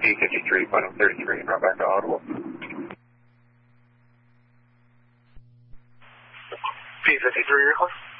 P53, final 33, brought back to Audible. P53, you're calling?